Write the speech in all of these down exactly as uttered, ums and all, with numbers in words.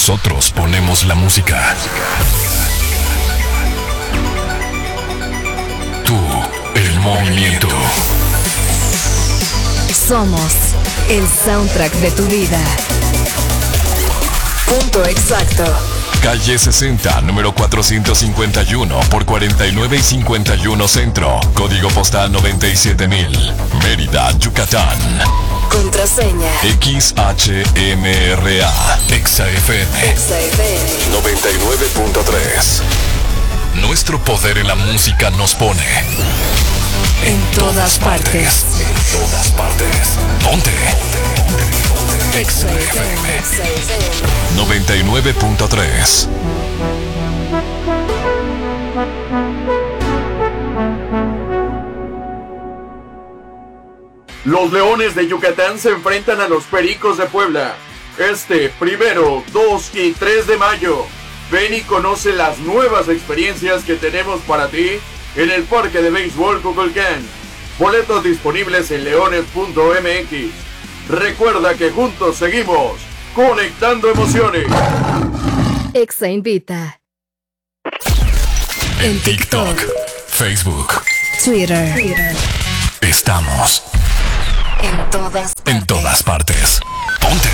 Nosotros ponemos la música. Tú, el movimiento. Somos el soundtrack de tu vida. Punto exacto. Calle sesenta, número cuatrocientos cincuenta y uno por cuarenta y nueve y cincuenta y uno Centro. Código postal noventa y siete mil. Mérida, Yucatán. Contraseña X H M R A. Exa F M. Exa F M noventa y nueve punto tres. Nuestro poder en la música nos pone en todas partes. En todas partes. Ponte. Exa F M noventa y nueve punto tres. Los Leones de Yucatán se enfrentan a los Pericos de Puebla. Este primero, dos y tres de mayo. Ven y conoce las nuevas experiencias que tenemos para ti en el Parque de Béisbol Cuculcán. Boletos disponibles en leones punto m x. Recuerda que juntos seguimos conectando emociones. Exa invita. En TikTok, Facebook, Twitter. Twitter. Estamos en todas partes. En todas partes. Ponte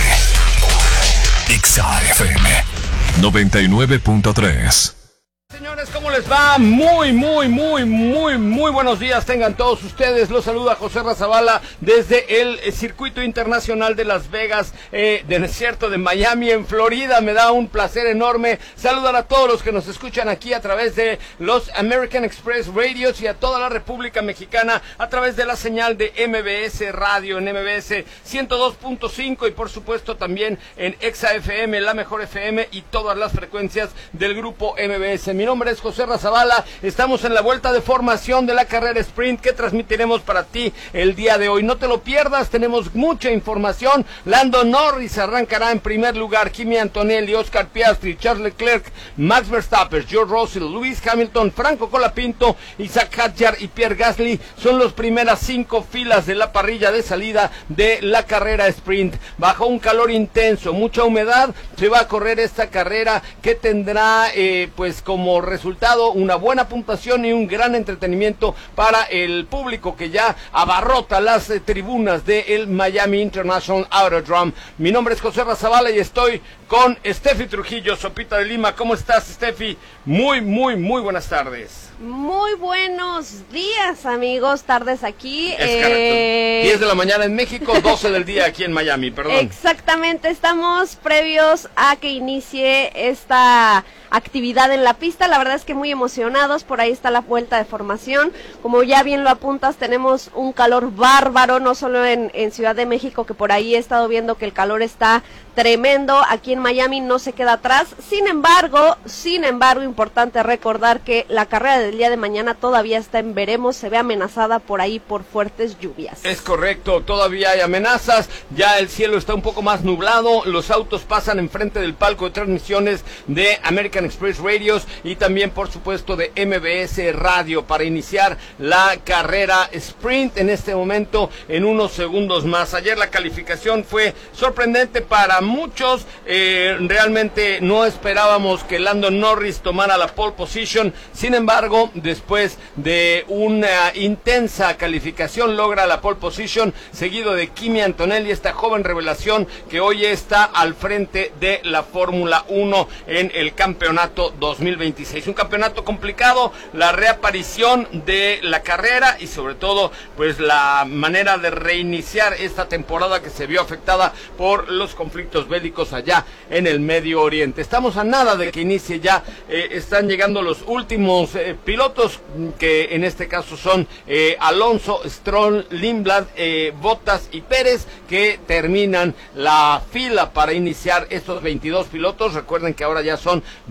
Exa F M noventa y nueve punto tres. Señores, ¿cómo les va? Muy, muy, muy, muy, muy buenos días tengan todos ustedes. Los saluda José Razabala desde el Circuito Internacional de Las Vegas, eh, del desierto de Miami, en Florida. Me da un placer enorme saludar a todos los que nos escuchan aquí a través de los American Express Radios y a toda la República Mexicana a través de la señal de M B S Radio en M B S ciento dos punto cinco y por supuesto también en Exa F M, la mejor F M y todas las frecuencias del grupo M B S. Mi nombre es José Razabala, estamos en la vuelta de formación de la carrera sprint que transmitiremos para ti el día de hoy. No te lo pierdas, tenemos mucha información. Lando Norris arrancará en primer lugar, Kimi Antonelli, Oscar Piastri, Charles Leclerc, Max Verstappen, George Russell, Lewis Hamilton, Franco Colapinto, Isaac Hadjar y Pierre Gasly son las primeras cinco filas de la parrilla de salida de la carrera sprint. Bajo un calor intenso, mucha humedad, se va a correr esta carrera que tendrá eh, pues como resultado una buena puntuación y un gran entretenimiento para el público que ya abarrota las eh, tribunas del Miami International Autodrome. Mi nombre es José Razabala y estoy con Steffi Trujillo, Sopita de Lima. ¿Cómo estás, Steffi? Muy, muy, muy buenas tardes. Muy buenos días, amigos, tardes aquí. Es eh... correcto. diez de la mañana en México, doce del día aquí en Miami, perdón. Exactamente, estamos previos a que inicie esta actividad en la pista. La verdad es que muy emocionados, por ahí está la vuelta de formación. Como ya bien lo apuntas, tenemos un calor bárbaro, no solo en, en Ciudad de México, que por ahí he estado viendo que el calor está tremendo. Aquí en Miami no se queda atrás. Sin embargo, sin embargo, importante recordar que la carrera del día de mañana todavía está en veremos, se ve amenazada por ahí por fuertes lluvias. Es correcto, todavía hay amenazas, ya el cielo está un poco más nublado, los autos pasan enfrente del palco de transmisiones de American Express Radios y también por supuesto de M B S Radio para iniciar la carrera sprint en este momento en unos segundos más. Ayer la calificación fue sorprendente para muchos, eh, realmente no esperábamos que Lando Norris tomara la pole position, sin embargo después de una intensa calificación logra la pole position seguido de Kimi Antonelli, esta joven revelación que hoy está al frente de la Fórmula uno en el campeonato dos mil veintiséis, un campeonato complicado, la reaparición de la carrera y sobre todo pues la manera de reiniciar esta temporada que se vio afectada por los conflictos bélicos allá en el Medio Oriente. Estamos a nada de que inicie ya, eh, están llegando los últimos eh, pilotos que en este caso son eh, Alonso, Stroll, Lindblad, eh, Bottas y Pérez, que terminan la fila para iniciar estos veintidós pilotos. Recuerden que ahora ya son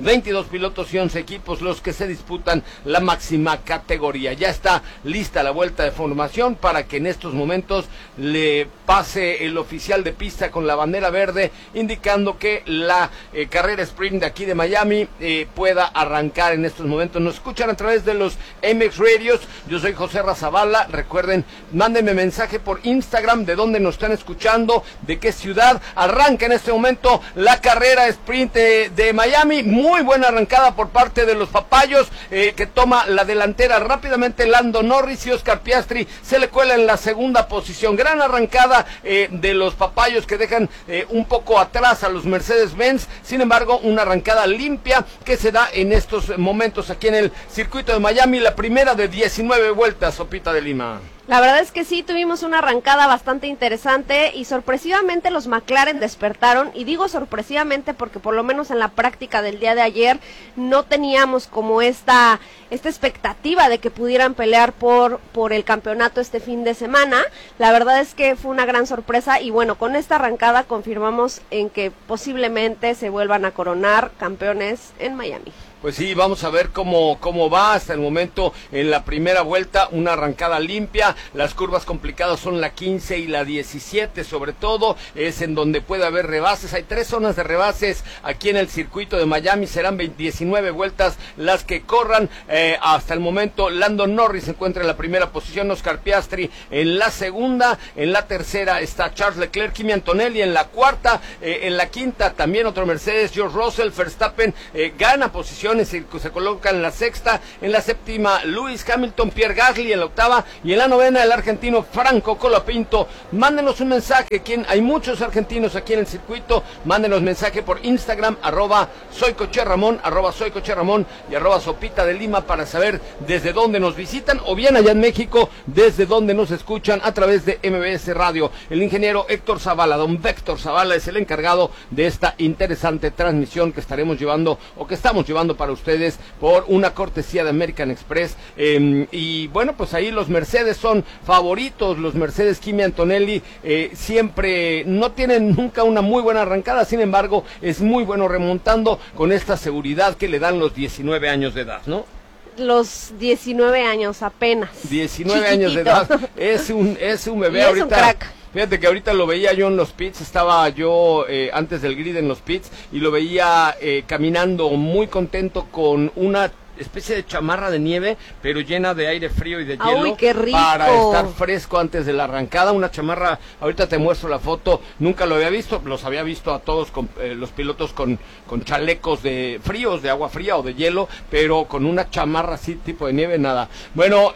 veintidós pilotos y once equipos los que se disputan la máxima categoría. Ya está lista la vuelta de formación para que en estos momentos le pase el oficial de pista con la bandera verde, indicando que la eh, carrera sprint de aquí de Miami eh, pueda arrancar en estos momentos. Nos escuchan a través de los M X Radios. Yo soy José Razabala. Recuerden, mándenme mensaje por Instagram de dónde nos están escuchando, de qué ciudad. Arranca en este momento la carrera sprint de, de Miami. Muy buena arrancada por parte de los papayos, eh, que toma la delantera rápidamente Lando Norris, y Oscar Piastri se le cuela en la segunda posición. Gran arrancada eh, de los papayos, que dejan eh, un poco atrás a los Mercedes-Benz. Sin embargo, una arrancada limpia que se da en estos momentos aquí en el circuito de Miami, la primera de diecinueve vueltas, Sopita de Lima. La verdad es que sí, tuvimos una arrancada bastante interesante y sorpresivamente los McLaren despertaron, y digo sorpresivamente porque por lo menos en la práctica del día de ayer no teníamos como esta, esta expectativa de que pudieran pelear por, por el campeonato este fin de semana. La verdad es que fue una gran sorpresa, y bueno, con esta arrancada confirmamos en que posiblemente se vuelvan a coronar campeones en Miami. Pues sí, vamos a ver cómo, cómo va hasta el momento en la primera vuelta. Una arrancada limpia. Las curvas complicadas son la quince y la diecisiete, sobre todo es en donde puede haber rebases. Hay tres zonas de rebases aquí en el circuito de Miami. Serán diecinueve vueltas las que corran. Eh, hasta el momento Lando Norris se encuentra en la primera posición, Oscar Piastri en la segunda, en la tercera está Charles Leclerc, Kimi Antonelli en la cuarta, eh, en la quinta también otro Mercedes, George Russell. Verstappen eh, gana posición, Se, se coloca en la sexta, en la séptima Lewis Hamilton, Pierre Gasly en la octava, y en la novena el argentino Franco Colapinto. Mándenos un mensaje, quien hay muchos argentinos aquí en el circuito. Mándenos mensaje por Instagram, arroba soy Coche Ramón, arroba soy Coche Ramón y arroba Sopita de Lima, para saber desde dónde nos visitan, o bien allá en México desde dónde nos escuchan a través de M B S Radio. El ingeniero Héctor Zavala, don Héctor Zavala, es el encargado de esta interesante transmisión que estaremos llevando, o que estamos llevando para ustedes por una cortesía de American Express. Eh, y bueno, pues ahí los Mercedes son favoritos. Los Mercedes Kimi Antonelli eh, siempre no tienen nunca una muy buena arrancada, sin embargo es muy bueno remontando con esta seguridad que le dan los diecinueve años de edad, ¿no? Los diecinueve años apenas. diecinueve Chiquitito. años de edad. Es un, es un bebé y es ahorita. Un crack. Fíjate que ahorita lo veía yo en los pits, estaba yo eh, antes del grid en los pits, y lo veía eh, caminando muy contento con una especie de chamarra de nieve, pero llena de aire frío y de hielo. ¡Uy, qué rico! Para estar fresco antes de la arrancada. Una chamarra, ahorita te muestro la foto, nunca lo había visto, los había visto a todos con, eh, los pilotos con, con chalecos de fríos, de agua fría o de hielo, pero con una chamarra así tipo de nieve, nada. Bueno,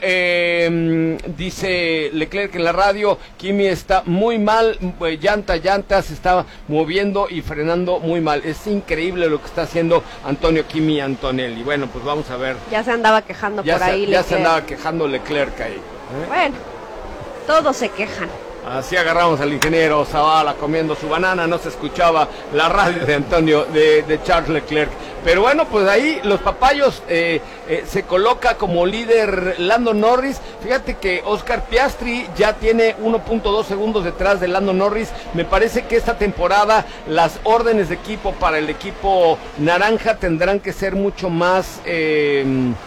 eh, dice Leclerc en la radio, Kimi está muy mal, eh, llanta, llanta, se está moviendo y frenando muy mal. Es increíble lo que está haciendo Antonio Kimi Antonelli. Bueno, pues vamos a A ver. Ya se andaba quejando ya por se, ahí. Ya Leclerc. se andaba quejando Leclerc ahí. ¿eh? Bueno, todos se quejan. Así agarramos al ingeniero Zavala comiendo su banana, no se escuchaba la radio de Antonio, de, de Charles Leclerc. Pero bueno, pues ahí los papayos eh, eh, se coloca como líder Lando Norris. Fíjate que Oscar Piastri ya tiene uno punto dos segundos detrás de Lando Norris. Me parece que esta temporada las órdenes de equipo para el equipo naranja tendrán que ser mucho más... Eh,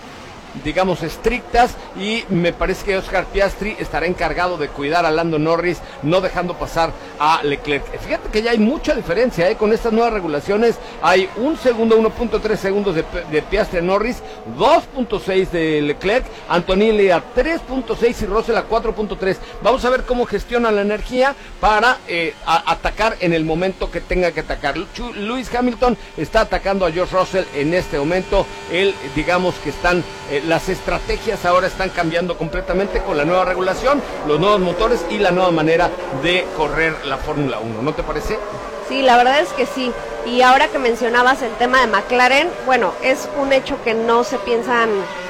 digamos estrictas, y me parece que Oscar Piastri estará encargado de cuidar a Lando Norris, no dejando pasar a Leclerc. Fíjate que ya hay mucha diferencia, ¿eh? Con estas nuevas regulaciones hay un segundo, uno punto tres segundos de, de Piastri a Norris, dos punto seis de Leclerc, Antonelli a tres punto seis y Russell a cuatro punto tres. Vamos a ver cómo gestionan la energía para eh, a, atacar en el momento que tenga que atacar. Lewis Hamilton está atacando a George Russell en este momento. Él, digamos que están eh, las estrategias ahora están cambiando completamente con la nueva regulación, los nuevos motores y la nueva manera de correr la Fórmula uno, ¿no te parece? Sí, la verdad es que sí. Y ahora que mencionabas el tema de McLaren, bueno, es un hecho que no se piensan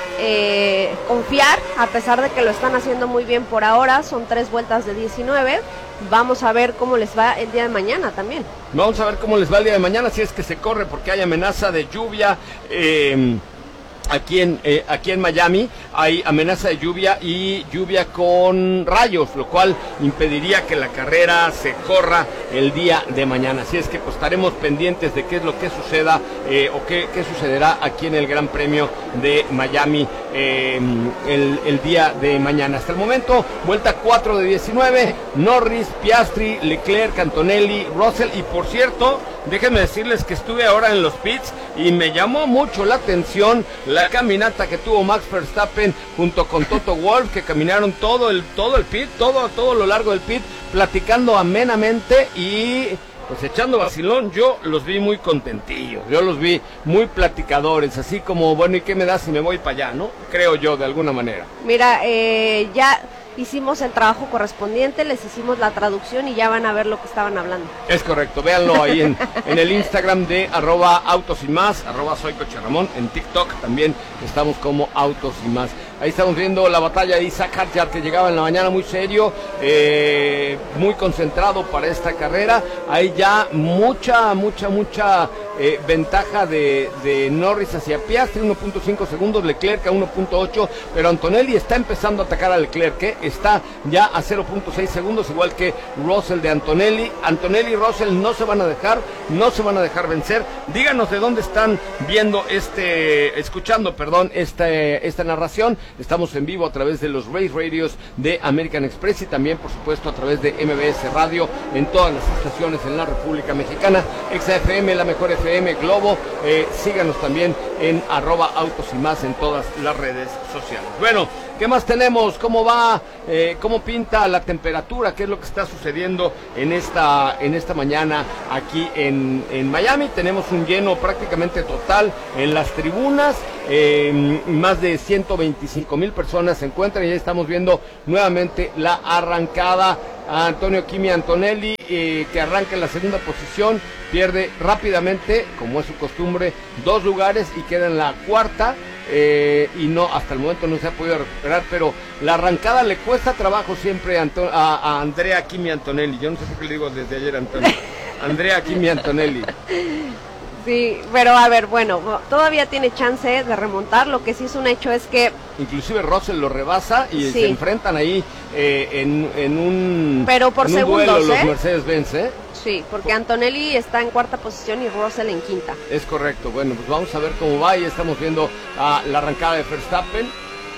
eh, confiar, a pesar de que lo están haciendo muy bien por ahora. Son tres vueltas de diecinueve. Vamos a ver cómo les va el día de mañana también. Vamos a ver cómo les va el día de mañana, si es que se corre, porque hay amenaza de lluvia. Eh, Aquí en, eh, aquí en Miami hay amenaza de lluvia y lluvia con rayos, lo cual impediría que la carrera se corra el día de mañana. Así es que pues estaremos pendientes de qué es lo que suceda eh, o qué, qué sucederá aquí en el Gran Premio de Miami eh, el, el día de mañana. Hasta el momento, vuelta cuatro de diecinueve, Norris, Piastri, Leclerc, Antonelli, Russell, y por cierto, déjenme decirles que estuve ahora en los pits y me llamó mucho la atención la caminata que tuvo Max Verstappen junto con Toto Wolff, que caminaron todo el todo el pit, todo todo lo largo del pit, platicando amenamente y pues echando vacilón. Yo los vi muy contentillos, yo los vi muy platicadores, así como, bueno, ¿y qué me das si me voy para allá, no? Creo yo, de alguna manera. Mira, eh, ya hicimos el trabajo correspondiente, les hicimos la traducción y ya van a ver lo que estaban hablando. Es correcto, véanlo ahí en, en el Instagram de arroba autos y más, arroba soy Coche Ramón, en TikTok también estamos como Autos y Más. Ahí estamos viendo la batalla de Isaac Hadjar, que llegaba en la mañana muy serio, eh, muy concentrado para esta carrera. Hay ya mucha, mucha, mucha eh, ventaja de, de Norris hacia Piastri, uno punto cinco segundos, Leclerc a uno punto ocho, pero Antonelli está empezando a atacar a Leclerc, ¿eh? Está ya a cero punto seis segundos, igual que Russell de Antonelli. Antonelli y Russell no se van a dejar, no se van a dejar vencer. Díganos de dónde están viendo este, escuchando, perdón, esta, esta narración. Estamos en vivo a través de los Race Radios de American Express y también, por supuesto, a través de M B S Radio en todas las estaciones en la República Mexicana, Exa F M, La Mejor F M, Globo. Eh, síganos también en arroba autos y más en todas las redes sociales. Bueno, ¿qué más tenemos? ¿Cómo va? Eh, ¿Cómo pinta la temperatura? ¿Qué es lo que está sucediendo en esta, en esta mañana aquí en, en Miami? Tenemos un lleno prácticamente total en las tribunas. Eh, más de ciento veinticinco mil personas se encuentran y ya estamos viendo nuevamente la arrancada. A Antonio Kimi Antonelli, eh, que arranca en la segunda posición, pierde rápidamente, como es su costumbre, dos lugares y queda en la cuarta. Eh, y no, hasta el momento no se ha podido recuperar, pero la arrancada le cuesta trabajo siempre a, Anto a, a Andrea Kimi Antonelli. Yo no sé por qué le digo desde ayer Antonio. Andrea Kimi Antonelli. Sí, pero a ver, bueno, todavía tiene chance de remontar. Lo que sí es un hecho es que inclusive Russell lo rebasa y sí, se enfrentan ahí eh, en, en un, pero por en un segundos, duelo ¿eh? los Mercedes-Benz, ¿eh? Sí, porque Antonelli está en cuarta posición y Russell en quinta. Es correcto. Bueno, pues vamos a ver cómo va y estamos viendo a la arrancada de Verstappen.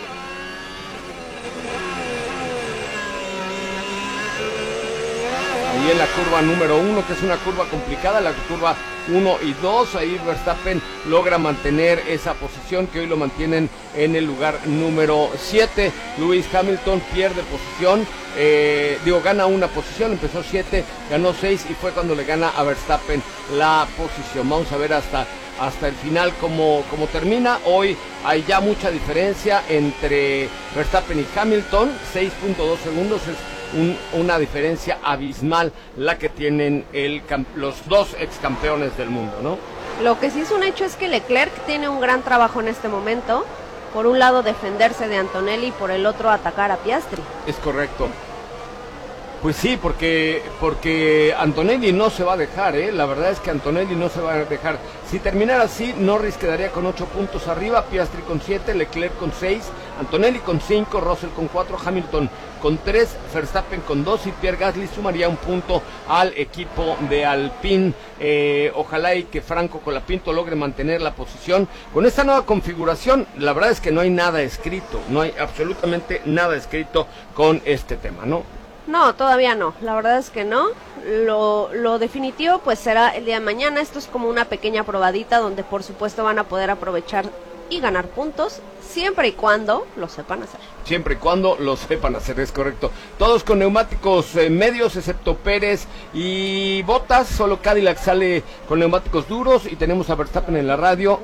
Ahí en la curva número uno, que es una curva complicada, la curva uno y dos, ahí Verstappen logra mantener esa posición, que hoy lo mantienen en el lugar número siete. Lewis Hamilton pierde posición, eh, digo, gana una posición, empezó siete, ganó seis y fue cuando le gana a Verstappen la posición. Vamos a ver hasta, hasta el final cómo, cómo termina. Hoy hay ya mucha diferencia entre Verstappen y Hamilton, seis punto dos segundos, es Un, una diferencia abismal la que tienen el, los dos ex campeones del mundo, ¿no? Lo que sí es un hecho es que Leclerc tiene un gran trabajo en este momento. Por un lado defenderse de Antonelli y por el otro atacar a Piastri. Es correcto. Pues sí, porque porque Antonelli no se va a dejar, ¿eh? La verdad es que Antonelli no se va a dejar. Si terminara así, Norris quedaría con ocho puntos arriba, Piastri con siete, Leclerc con seis, Antonelli con cinco, Russell con cuatro, Hamilton con tres, Verstappen con dos y Pierre Gasly sumaría un punto al equipo de Alpine. Eh, ojalá y que Franco Colapinto logre mantener la posición. Con esta nueva configuración, la verdad es que no hay nada escrito, no hay absolutamente nada escrito con este tema, ¿no? No, todavía no, la verdad es que no. Lo, lo definitivo pues será el día de mañana. Esto es como una pequeña probadita donde por supuesto van a poder aprovechar y ganar puntos, siempre y cuando lo sepan hacer. Siempre y cuando lo sepan hacer, es correcto. Todos con neumáticos eh, medios, excepto Pérez y Bottas. Solo Cadillac sale con neumáticos duros y tenemos a Verstappen en la radio.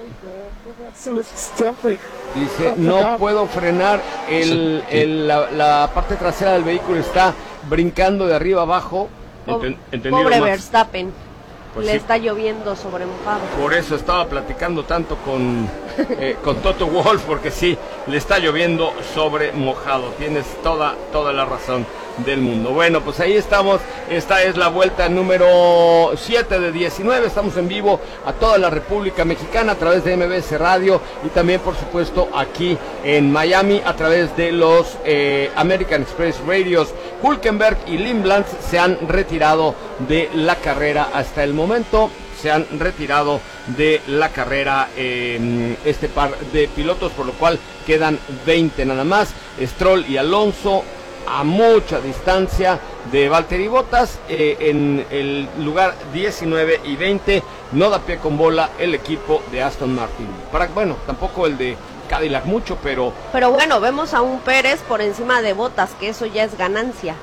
Dice, no puedo frenar, el, el, la, la parte trasera del vehículo está brincando de arriba abajo. Enten, Pobre Max? Verstappen, pues le sí, está lloviendo sobre mojado. Por eso estaba platicando tanto con, eh, con Toto Wolff, porque sí, le está lloviendo sobre mojado. Tienes toda, toda la razón. del mundo. Bueno, pues ahí estamos, esta es la vuelta número siete de diecinueve, estamos en vivo a toda la República Mexicana a través de M B S Radio y también por supuesto aquí en Miami a través de los eh, American Express Radios. Hülkenberg y Lindblad se han retirado de la carrera hasta el momento, se han retirado de la carrera eh, este par de pilotos, por lo cual quedan veinte nada más. Stroll y Alonso a mucha distancia de Valtteri Bottas eh, en el lugar diecinueve y veinte. No da pie con bola el equipo de Aston Martin. Para, bueno, tampoco el de Cadillac mucho, pero... Pero bueno, vemos a un Pérez por encima de Bottas, que eso ya es ganancia.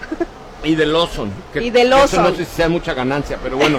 Y de Lawson. Que, y de Lawson. Eso no sé si sea mucha ganancia, pero bueno.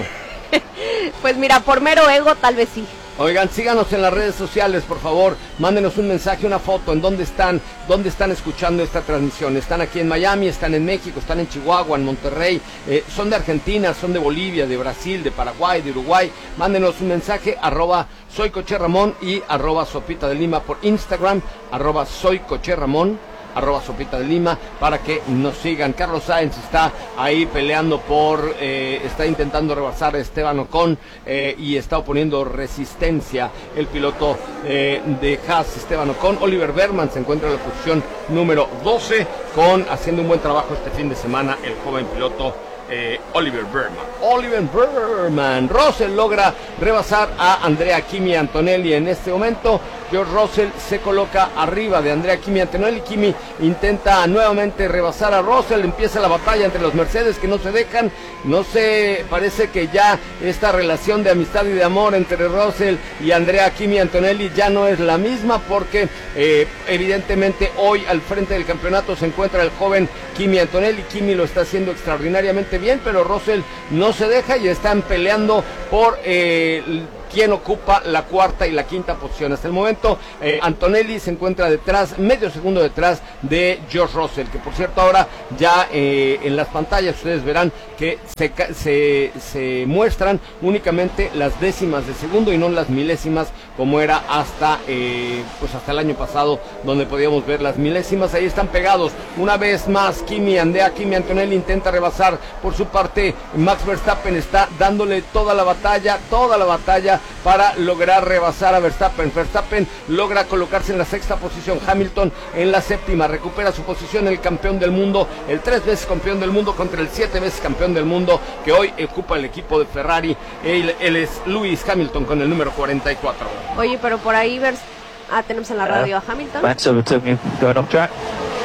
Pues mira, por mero ego tal vez sí. Oigan, síganos en las redes sociales, por favor, mándenos un mensaje, una foto, en dónde están, dónde están escuchando esta transmisión. Están aquí en Miami, están en México, están en Chihuahua, en Monterrey, eh, son de Argentina, son de Bolivia, de Brasil, de Paraguay, de Uruguay. Mándenos un mensaje, arroba soy Coche Ramón y arroba Sopita de Lima por Instagram, arroba soy Coche Ramón, arroba Sopita de Lima, para que nos sigan. Carlos Sainz está ahí peleando por, eh, está intentando rebasar a Esteban Ocon eh, y está oponiendo resistencia el piloto eh, de Haas, Esteban Ocon. Oliver Berman se encuentra en la posición número doce, con haciendo un buen trabajo este fin de semana el joven piloto Eh, Oliver Berman. Oliver Berman. Russell logra rebasar a Andrea Kimi Antonelli en este momento. George Russell se coloca arriba de Andrea Kimi Antonelli. Kimi intenta nuevamente rebasar a Russell. Empieza la batalla entre los Mercedes que no se dejan. No sé, parece que ya esta relación de amistad y de amor entre Russell y Andrea Kimi Antonelli ya no es la misma, porque eh, evidentemente hoy al frente del campeonato se encuentra el joven Kimi Antonelli. Kimi lo está haciendo extraordinariamente bien, pero Russell no se deja y están peleando por eh, quién ocupa la cuarta y la quinta posición. Hasta el momento eh, Antonelli se encuentra detrás, medio segundo detrás de George Russell, que por cierto ahora ya eh, en las pantallas ustedes verán que se, se, se muestran únicamente las décimas de segundo y no las milésimas como era hasta eh, pues hasta el año pasado, donde podíamos ver las milésimas. Ahí están pegados una vez más Kimi, Andrea Kimi Antonelli intenta rebasar. Por su parte Max Verstappen está dándole toda la batalla, toda la batalla para lograr rebasar a Verstappen. Verstappen logra colocarse en la sexta posición, Hamilton en la séptima, recupera su posición el campeón del mundo, el tres veces campeón del mundo contra el siete veces campeón del mundo que hoy ocupa el equipo de Ferrari. Él, él es Lewis Hamilton con el número cuarenta y cuatro. Oye, pero por ahí vers ah, tenemos en la radio a Hamilton. Max overtook me going off track.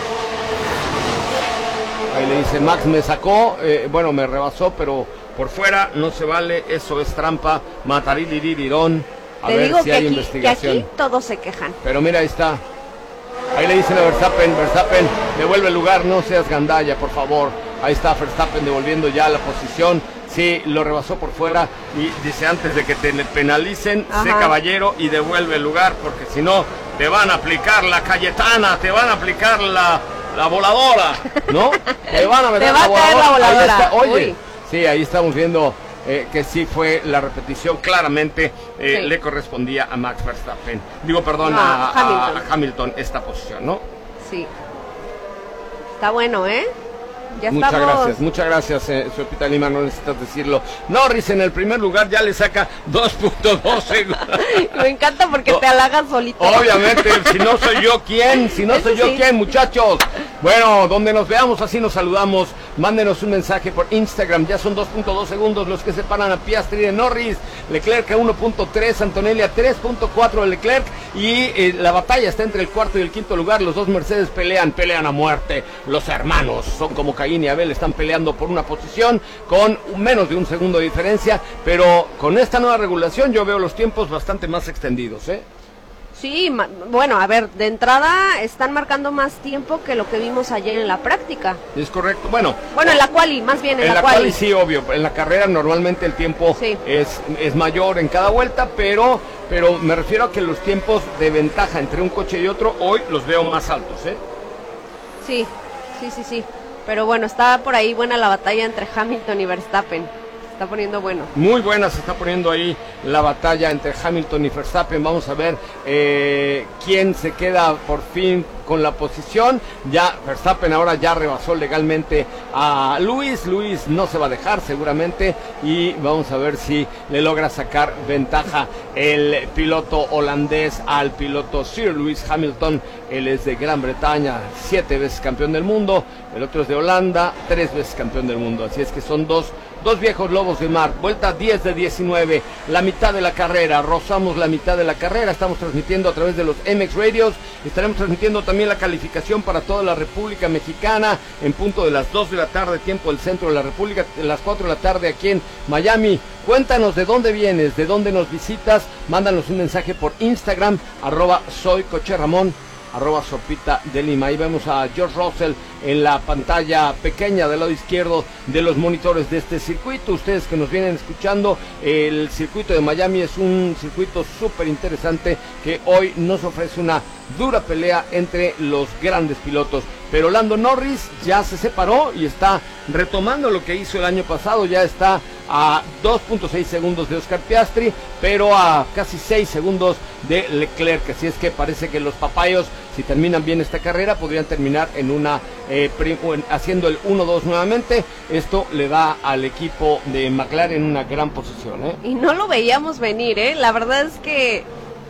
Ahí le dice Max me sacó, eh, bueno me rebasó, pero por fuera no se vale, eso es trampa, matarilirirón. A Te ver digo si que hay aquí, investigación. que aquí todos se quejan. Pero mira, ahí está. Ahí le dicen a Verstappen, Verstappen, devuelve el lugar, no seas gandalla, por favor. Ahí está Verstappen devolviendo ya la posición. Sí, lo rebasó por fuera y dice antes de que te penalicen, Ajá. sé caballero y devuelve el lugar, porque si no te van a aplicar la Cayetana, te van a aplicar la, la voladora, ¿no? Te van a meter Te va la a caer voladora. la voladora. Ahí está, oye, Uy. sí, ahí estamos viendo eh, que sí fue la repetición, claramente eh, Sí. le correspondía a Max Verstappen. Digo, perdón, No, a, a- Hamilton. a Hamilton esta posición, ¿no? Sí. Está bueno, ¿eh? Ya Muchas estamos. gracias, muchas gracias, eh, Sopita Lima, no necesitas decirlo. Norris en el primer lugar ya le saca dos punto dos segundos. Me encanta porque te halagas solito. Obviamente, si no soy yo, ¿quién? Si no Eso soy yo, sí. ¿quién, muchachos? Bueno, donde nos veamos, así nos saludamos. Mándenos un mensaje por Instagram. Ya son dos punto dos segundos los que separan a Piastri de Norris. Leclerc a uno punto tres, Antonelli a tres punto cuatro de Leclerc. Y eh, la batalla está entre el cuarto y el quinto lugar. Los dos Mercedes pelean, pelean a muerte. Los hermanos son como Caín y Abel, están peleando por una posición con menos de un segundo de diferencia. Pero con esta nueva regulación yo veo los tiempos bastante más extendidos, ¿eh? Sí, ma- bueno, a ver, de entrada están marcando más tiempo que lo que vimos ayer en la práctica. Es correcto. Bueno, Bueno, en la quali, más bien en, en la, la quali. quali sí, obvio. En la carrera normalmente el tiempo Sí. es, es mayor en cada vuelta, pero, pero me refiero a que los tiempos de ventaja entre un coche y otro hoy los veo más altos, ¿eh? Sí, sí, sí, sí. Pero bueno, está por ahí buena la batalla entre Hamilton y Verstappen. está poniendo bueno. Muy buena se está poniendo ahí la batalla entre Hamilton y Verstappen. Vamos a ver eh, quién se queda por fin con la posición. Ya Verstappen ahora ya rebasó legalmente a Lewis. Lewis no se va a dejar seguramente y vamos a ver si le logra sacar ventaja el piloto holandés al piloto Sir Lewis Hamilton. Él es de Gran Bretaña, siete veces campeón del mundo. El otro es de Holanda, tres veces campeón del mundo. Así es que son dos Dos viejos lobos de mar. Vuelta diez de diecinueve, la mitad de la carrera, rozamos la mitad de la carrera. Estamos transmitiendo a través de los M X Radios. Estaremos transmitiendo también la calificación para toda la República Mexicana en punto de las dos de la tarde, tiempo del centro de la República, las cuatro de la tarde aquí en Miami. Cuéntanos de dónde vienes, de dónde nos visitas. Mándanos un mensaje por Instagram, arroba soy Coche Ramón, arroba Sopita de Lima. Ahí vemos a George Russell en la pantalla pequeña del lado izquierdo de los monitores de este circuito. Ustedes que nos vienen escuchando, el circuito de Miami es un circuito súper interesante que hoy nos ofrece una dura pelea entre los grandes pilotos. Pero Lando Norris ya se separó y está retomando lo que hizo el año pasado. Ya está a dos punto seis segundos de Oscar Piastri, pero a casi seis segundos de Leclerc. Así es que parece que los papayos, si terminan bien esta carrera, podrían terminar en una eh, haciendo el uno dos nuevamente. Esto le da al equipo de McLaren una gran posición, ¿eh? Y no lo veíamos venir, ¿eh? La verdad es que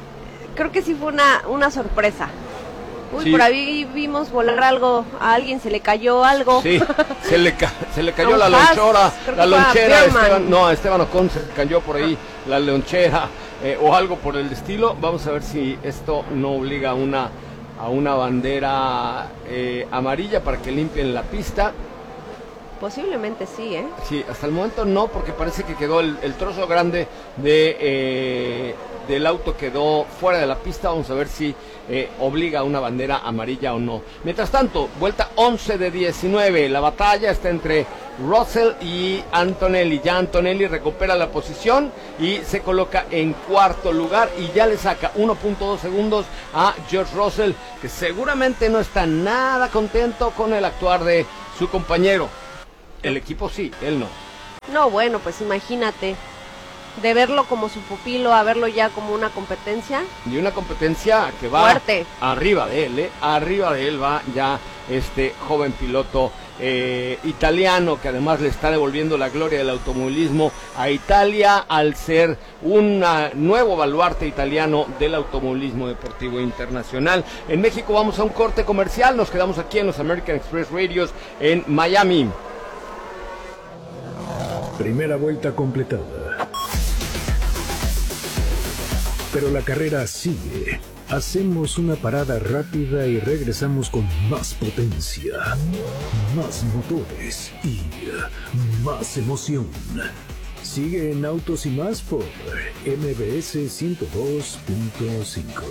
creo que sí fue una, una sorpresa. Uy, sí. Por ahí vimos volar algo, a alguien se le cayó algo. Sí, se le, ca se le cayó la lonchera, la lonchera, Esteban, no, Esteban Ocon se cayó por ahí, la lonchera eh, o algo por el estilo. Vamos a ver si esto no obliga a una, a una bandera eh, amarilla para que limpien la pista. Posiblemente sí, ¿eh? Sí, hasta el momento no, porque parece que quedó el, el trozo grande de... Eh, del auto quedó fuera de la pista. Vamos a ver si eh, obliga a una bandera amarilla o no. Mientras tanto, vuelta once de diecinueve, la batalla está entre Russell y Antonelli. Ya Antonelli recupera la posición y se coloca en cuarto lugar y ya le saca uno punto dos segundos a George Russell, que seguramente no está nada contento con el actuar de su compañero. El equipo sí, él no. No, bueno, pues imagínate, de verlo como su pupilo a verlo ya como una competencia. Y una competencia que va fuerte. Arriba de él, ¿eh? Arriba de él va ya este joven piloto eh, italiano, que además le está devolviendo la gloria del automovilismo a Italia al ser un nuevo baluarte italiano del automovilismo deportivo internacional. En México vamos a un corte comercial, nos quedamos aquí en los American Express Radios en Miami. Primera vuelta completada. Pero la carrera sigue. Hacemos una parada rápida y regresamos con más potencia, más motores y más emoción. Sigue en Autos y Más por M B S ciento dos punto cinco.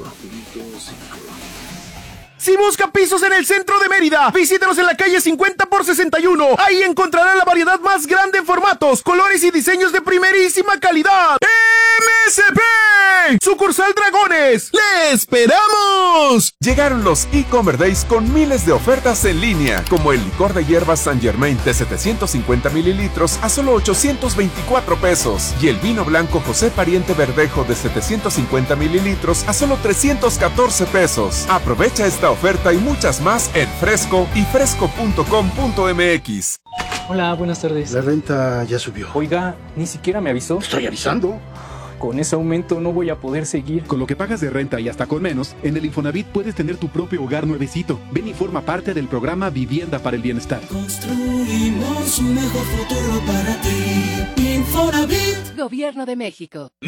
Si busca pisos en el centro de Mérida, visítanos en la calle cincuenta por sesenta y uno. Ahí encontrará la variedad más grande en formatos, colores y diseños de primerísima calidad. M S P Sucursal Dragones, ¡le esperamos! Llegaron los e-Commerce Days con miles de ofertas en línea, como el licor de hierbas Saint Germain de setecientos cincuenta mililitros a solo ochocientos veinticuatro pesos y el vino blanco José Pariente Verdejo de setecientos cincuenta mililitros a solo trescientos catorce pesos. Aprovecha esta oferta y muchas más en Fresco y fresco punto com punto m x. Hola, buenas tardes. La renta ya subió. Oiga, ni siquiera me avisó. Estoy avisando. Con ese aumento no voy a poder seguir. Con lo que pagas de renta y hasta con menos, en el Infonavit puedes tener tu propio hogar nuevecito. Ven y forma parte del programa Vivienda para el Bienestar. Construimos un mejor futuro para ti. Infonavit. Gobierno de México.